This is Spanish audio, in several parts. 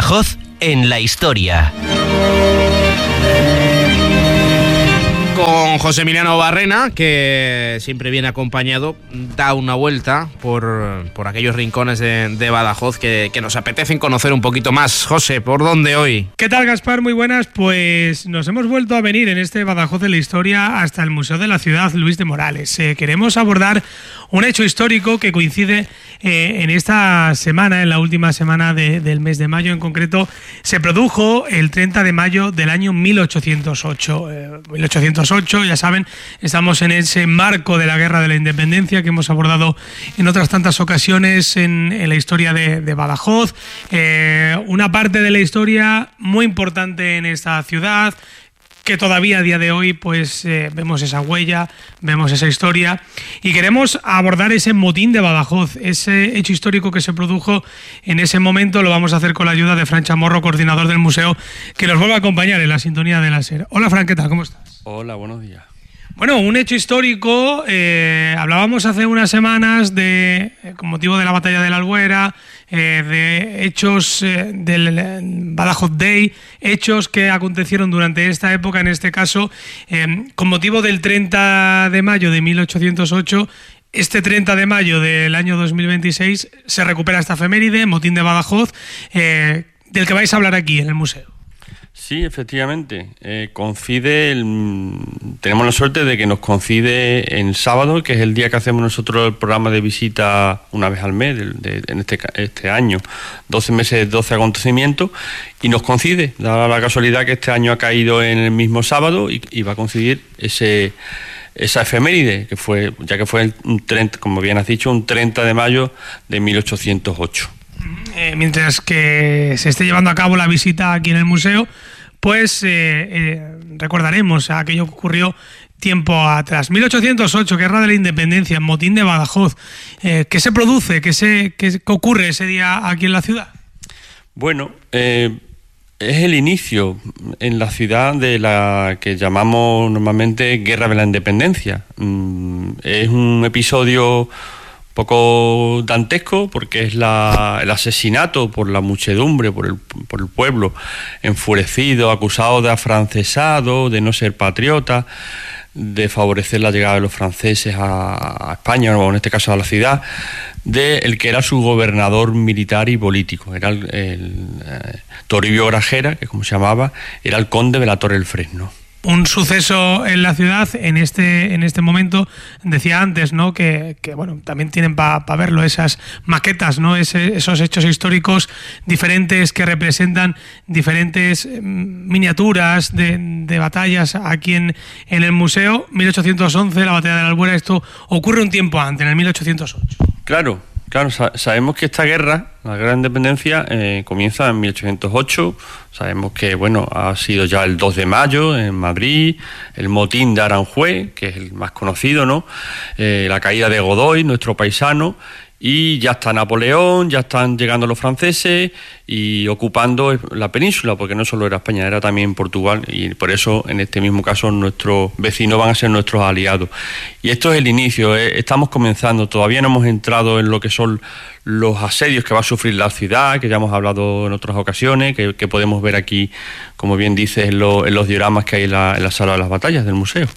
Badajoz en la historia. Con José Emiliano Barrena, que siempre viene acompañado, da una vuelta por aquellos rincones de Badajoz que nos apetecen conocer un poquito más. José, ¿por dónde hoy? ¿Qué tal, Gaspar? Muy buenas. Pues nos hemos vuelto a venir en este Badajoz de la historia hasta el Museo de la Ciudad Luis de Morales. Queremos abordar un hecho histórico que coincide en esta semana, en la última semana del mes de mayo en concreto. Se produjo el 30 de mayo del año 1808. 1808, ya saben, estamos en ese marco de la Guerra de la Independencia que hemos abordado en otras tantas ocasiones en la historia de Badajoz. Una parte de la historia muy importante en esta ciudad, que todavía a día de hoy pues vemos esa huella, vemos esa historia, y queremos abordar ese motín de Badajoz, ese hecho histórico que se produjo en ese momento. Lo vamos a hacer con la ayuda de Fran Chamorro, coordinador del museo, que nos vuelve a acompañar en la sintonía de la SER. Hola, Fran, ¿qué tal? ¿Cómo estás? Hola, buenos días. Bueno, un hecho histórico, hablábamos hace unas semanas con motivo de la batalla de la Albuera, de hechos del Badajoz Day, hechos que acontecieron durante esta época, en este caso, con motivo del 30 de mayo de 1808. Este 30 de mayo del año 2026 se recupera esta efeméride, motín de Badajoz, del que vais a hablar aquí en el museo. Sí, efectivamente. Tenemos la suerte de que nos coincide en sábado, que es el día que hacemos nosotros el programa de visita una vez al mes, en este año, 12 meses, 12 acontecimientos, y nos coincide, da la casualidad que este año ha caído en el mismo sábado y va a coincidir esa efeméride, que fue un 30, como bien has dicho, un 30 de mayo de 1808. Mientras que se esté llevando a cabo la visita aquí en el museo, pues recordaremos aquello que ocurrió tiempo atrás. 1808, Guerra de la Independencia, motín de Badajoz. ¿Qué se produce? ¿Qué ocurre ese día aquí en la ciudad? Bueno, es el inicio en la ciudad de la que llamamos normalmente Guerra de la Independencia. Es un episodio poco dantesco porque es el asesinato por la muchedumbre, por el pueblo enfurecido, acusado de afrancesado, de no ser patriota, de favorecer la llegada de los franceses a España, o en este caso a la ciudad, de el que era su gobernador militar y político. Era el Toribio Grajera, que como se llamaba, era el conde de la Torre del Fresno. Un suceso en la ciudad en este momento. Decía antes, ¿no?, que bueno, también tienen para verlo esas maquetas, ¿no?, esos hechos históricos diferentes que representan diferentes miniaturas de batallas aquí en el museo. 1811, la batalla de la Albuera. Esto ocurre un tiempo antes, en el 1808. Claro, sabemos que esta guerra, la Guerra de Independencia, comienza en 1808. Sabemos que, bueno, ha sido ya el 2 de mayo en Madrid, el motín de Aranjuez, que es el más conocido, ¿no? La caída de Godoy, nuestro paisano, y ya está Napoleón, ya están llegando los franceses y ocupando la península, porque no solo era España, era también Portugal, y por eso en este mismo caso nuestros vecinos van a ser nuestros aliados. Y esto es el inicio, estamos comenzando, todavía no hemos entrado en lo que son los asedios que va a sufrir la ciudad, que ya hemos hablado en otras ocasiones, que podemos ver aquí, como bien dices, en los dioramas que hay en la sala de las batallas del museo.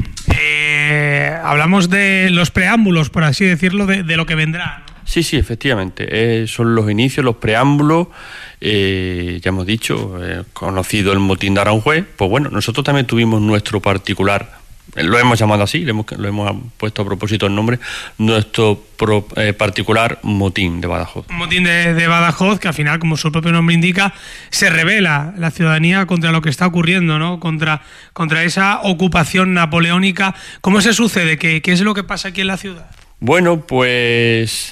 Hablamos de los preámbulos, por así decirlo, de lo que vendrá, ¿no? Sí, efectivamente. Son los inicios, los preámbulos. Ya hemos dicho, conocido el motín de Aranjuez. Pues bueno, nosotros también tuvimos nuestro particular, lo hemos llamado así, lo hemos puesto a propósito el nombre, nuestro particular motín de Badajoz. Un motín de Badajoz que al final, como su propio nombre indica, se rebela la ciudadanía contra lo que está ocurriendo, ¿no?, contra esa ocupación napoleónica. ¿Cómo se sucede? ¿Qué es lo que pasa aquí en la ciudad? Bueno, pues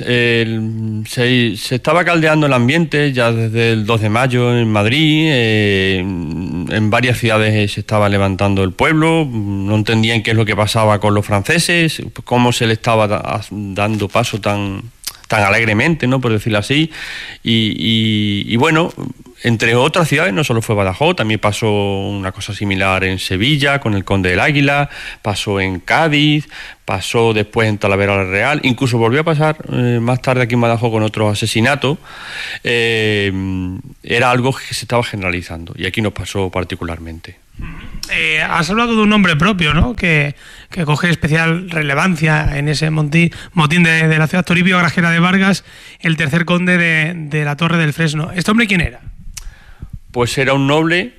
se estaba caldeando el ambiente ya desde el 2 de mayo en Madrid. En varias ciudades se estaba levantando el pueblo, no entendían qué es lo que pasaba con los franceses, cómo se le estaba dando paso tan alegremente, ¿no?, por decirlo así. Y bueno, entre otras ciudades, no solo fue Badajoz, también pasó una cosa similar en Sevilla con el Conde del Águila, pasó en Cádiz, pasó después en Talavera la Real, incluso volvió a pasar más tarde aquí en Badajoz con otros asesinatos. era algo que se estaba generalizando, y aquí nos pasó particularmente. Has hablado de un nombre propio, ¿no? Que coge especial relevancia en ese motín de la ciudad, Toribio Grajera de Vargas, el tercer conde de la Torre del Fresno. ¿Este hombre quién era? Pues era un noble,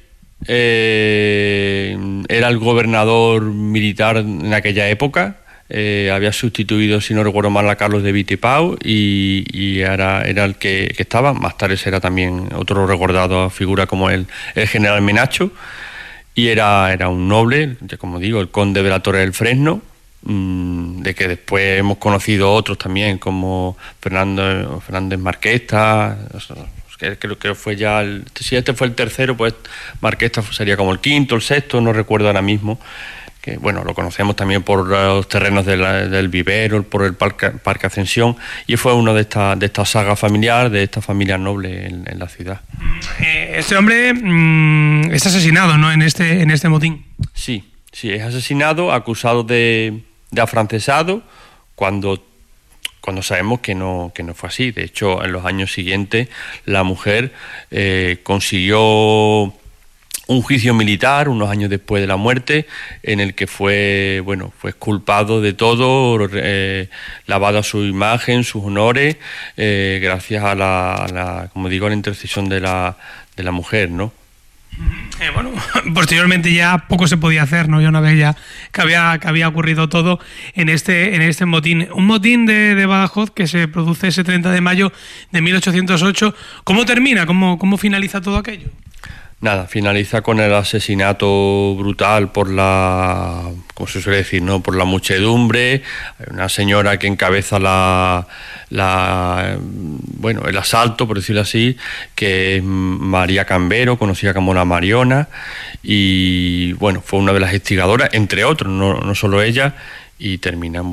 era el gobernador militar en aquella época, había sustituido, si no recuerdo mal, a Carlos de Vita y Pau, y era el que estaba. Más tarde será también otro recordado figura como el general Menacho. Y era un noble, como digo, el conde de la Torre del Fresno, de que después hemos conocido otros también, como Fernández Marquesta. Creo que fue ya si este fue el tercero, pues Marquesta sería como el quinto, el sexto, no recuerdo ahora mismo. Que bueno, lo conocemos también por los terrenos del vivero, por el Parque Ascensión, y fue uno de esta saga familiar, de esta familia noble en la ciudad. Este hombre es asesinado, ¿no?, en este motín. Sí, es asesinado, acusado de afrancesado, cuando sabemos que no fue así. De hecho, en los años siguientes la mujer consiguió un juicio militar unos años después de la muerte, en el que fue exculpado de todo, lavado a su imagen, sus honores, gracias a la intercesión de la mujer, ¿no? Posteriormente ya poco se podía hacer, ¿no? Ya una vez ya que había ocurrido todo en este motín. Un motín de Badajoz que se produce ese 30 de mayo de 1808. ¿Cómo termina? ¿Cómo finaliza todo aquello? Nada, finaliza con el asesinato brutal por como se suele decir, ¿no?, por la muchedumbre. Una señora que encabeza el asalto, por decirlo así, que es María Cambero, conocida como la Mariona, y bueno, fue una de las instigadoras, entre otros, no solo ella. Y terminan,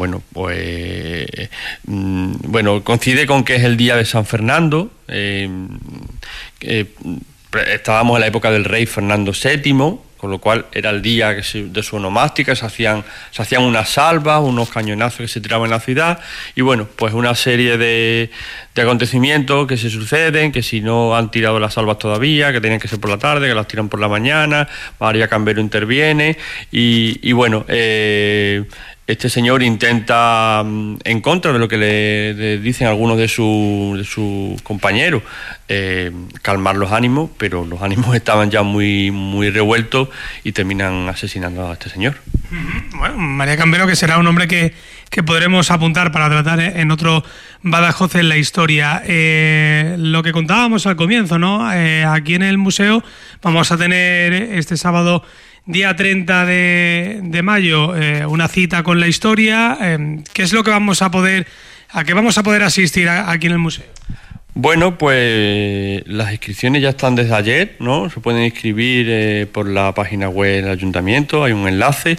coincide con que es el día de San Fernando. Estábamos en la época del rey Fernando VII, con lo cual era el día de su onomástica, se hacían unas salvas, unos cañonazos que se tiraban en la ciudad, y bueno, pues una serie de acontecimientos que se suceden, que si no han tirado las salvas todavía, que tenían que ser por la tarde, que las tiran por la mañana. María Cambero interviene, y bueno, este señor intenta, en contra de lo que le dicen algunos de sus compañeros, calmar los ánimos, pero los ánimos estaban ya muy, muy revueltos y terminan asesinando a este señor. Bueno, María Cambero, que será un hombre que podremos apuntar para tratar en otro Badajoz en la historia. Lo que contábamos al comienzo, ¿no? Aquí en el museo vamos a tener este sábado, día 30 de mayo, una cita con la historia. ¿Qué es lo que vamos a poder asistir aquí en el museo? Bueno, pues las inscripciones ya están desde ayer, ¿no? Se pueden inscribir por la página web del ayuntamiento, hay un enlace,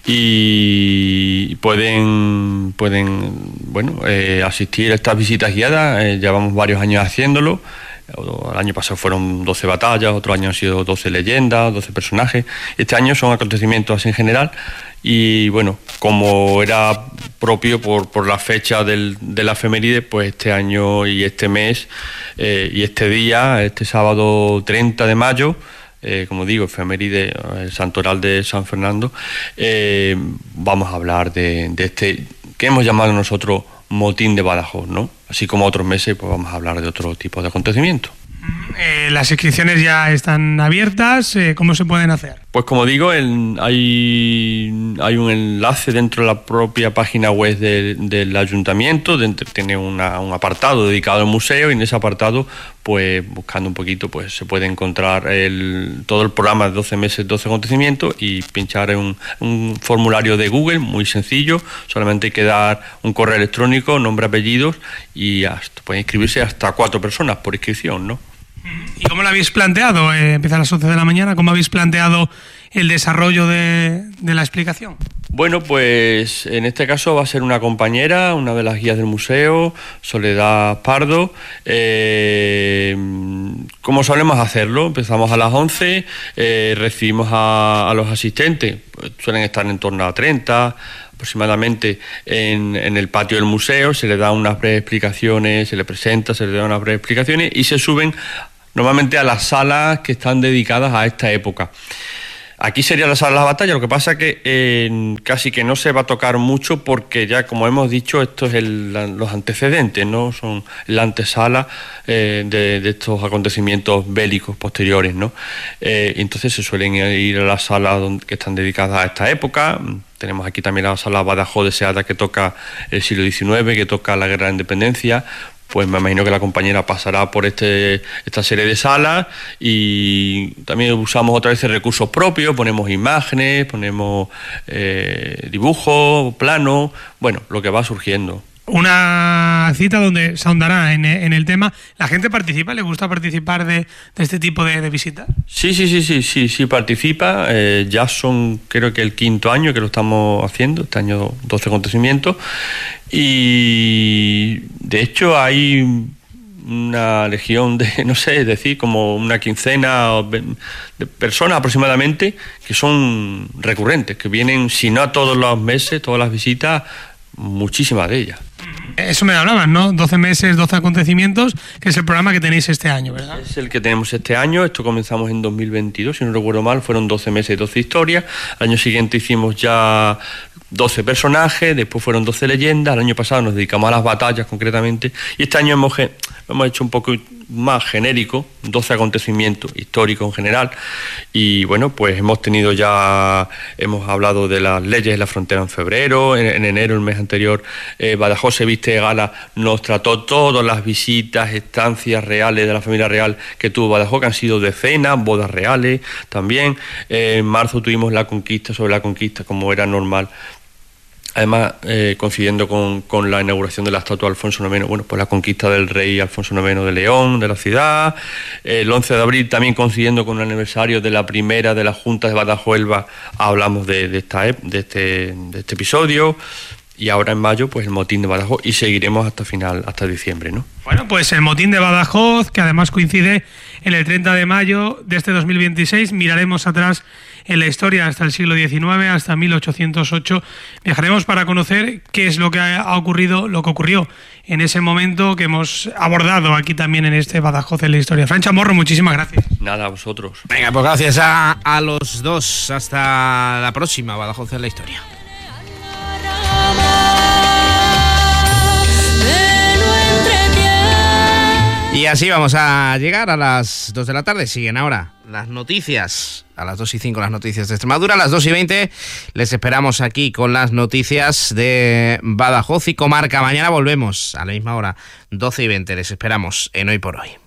y pueden asistir a estas visitas guiadas. Llevamos varios años haciéndolo. El año pasado fueron 12 batallas, otro año han sido 12 leyendas, 12 personajes. Este año son acontecimientos así en general, y bueno, como era propio por la fecha de la efeméride, pues este año y este mes y este día, este sábado 30 de mayo, como digo, efeméride, el santoral de San Fernando, vamos a hablar de este que hemos llamado nosotros motín de Badajoz, ¿no? Así como otros meses, pues vamos a hablar de otro tipo de acontecimientos. Las inscripciones ya están abiertas. ¿Cómo se pueden hacer? Pues como digo, hay un enlace dentro de la propia página web del ayuntamiento. Tiene un apartado dedicado al museo, y en ese apartado, pues buscando un poquito, pues se puede encontrar todo el programa de 12 meses, 12 acontecimientos, y pinchar en un formulario de Google muy sencillo. Solamente hay que dar un correo electrónico, nombre, apellidos, y pueden inscribirse hasta 4 personas por inscripción, ¿no? ¿Y cómo lo habéis planteado? Empieza a las 11 de la mañana. ¿Cómo habéis planteado el desarrollo de la explicación? Bueno, pues en este caso va a ser una compañera, una de las guías del museo, Soledad Pardo. Como solemos hacerlo, empezamos a las 11, recibimos a los asistentes, pues suelen estar en torno a 30 aproximadamente en el patio del museo. Se les da unas breves explicaciones, se les presenta, se les da unas breves explicaciones, y se suben normalmente a las salas que están dedicadas a esta época. Aquí sería la sala de la batalla, lo que pasa es que casi que no se va a tocar mucho porque ya, como hemos dicho, esto es los antecedentes, ¿no? Son la antesala de estos acontecimientos bélicos posteriores, ¿no? Entonces se suelen ir a las salas que están dedicadas a esta época. Tenemos aquí también la sala Badajoz de Seada, que toca el siglo XIX, que toca la Guerra de Independencia. Pues me imagino que la compañera pasará por esta serie de salas, y también usamos otra vez recursos propios, ponemos imágenes, ponemos dibujos, planos, bueno, lo que va surgiendo. Una cita donde se ahondará en el tema. ¿La gente participa? ¿Le gusta participar de este tipo de visitas? Sí, participa. Ya son, creo que el 5º año que lo estamos haciendo, este año 12 acontecimientos, y de hecho hay una legión de, no sé, es decir, como una quincena de personas aproximadamente que son recurrentes, que vienen, si no a todos los meses, todas las visitas, muchísimas de ellas. Eso me hablabas, ¿no? 12 meses, 12 acontecimientos, que es el programa que tenéis este año, ¿verdad? Es el que tenemos este año. Esto comenzamos en 2022, si no recuerdo mal, fueron 12 meses y 12 historias. Al año siguiente hicimos ya 12 personajes, después fueron 12 leyendas. El año pasado nos dedicamos a las batallas concretamente, y este año hemos hecho un poco más genérico, 12 acontecimientos históricos en general. Y bueno, pues hemos hablado de las leyes de la frontera en febrero. En enero, el mes anterior, Badajoz se viste de gala nos trató todas las visitas, estancias reales de la familia real que tuvo Badajoz, que han sido decenas, bodas reales también. En marzo tuvimos la conquista sobre la conquista, como era normal. Además, coincidiendo con la inauguración de la estatua de Alfonso IX, bueno, pues la conquista del rey Alfonso IX de León, de la ciudad. El 11 de abril, también coincidiendo con el aniversario de la primera de la Junta de Badajoz-Elba, hablamos de este episodio. Y ahora en mayo, pues el motín de Badajoz, y seguiremos hasta diciembre, ¿no? Bueno, pues el motín de Badajoz, que además coincide en el 30 de mayo de este 2026. Miraremos atrás en la historia hasta el siglo XIX, hasta 1808. Viajaremos para conocer qué es lo que ha ocurrido, lo que ocurrió en ese momento que hemos abordado aquí también en este Badajoz en la historia. Fran Chamorro, muchísimas gracias. Nada, a vosotros. Venga, pues gracias a los dos. Hasta la próxima, Badajoz en la historia. Y así vamos a llegar a las 2 de la tarde. Siguen ahora las noticias. A las 2:05 las noticias de Extremadura. A las 2:20 les esperamos aquí con las noticias de Badajoz y comarca. Mañana volvemos a la misma hora, 12:20. Les esperamos en Hoy por Hoy.